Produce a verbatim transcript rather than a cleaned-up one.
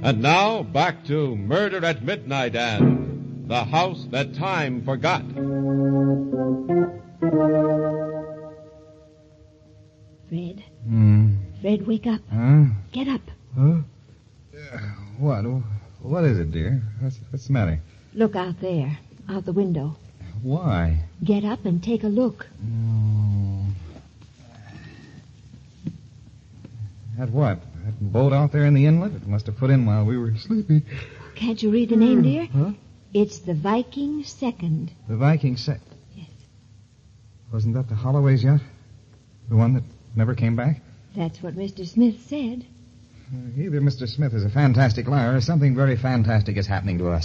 And now, back to Murder at Midnight and The House That Time Forgot. Fred. Hmm. Fred, wake up. Huh? Get up. Huh? Uh, what? What is it, dear? What's, what's the matter? Look out there, out the window. Why? Get up and take a look. Oh. At what? That boat out there in the inlet? It must have put in while we were sleeping. Can't you read the name, dear? Huh? It's the Viking Second. The Viking Sec... Yes. Wasn't that the Holloway's yacht? The one that never came back? That's what Mister Smith said. Uh, either Mister Smith is a fantastic liar or something very fantastic is happening to us.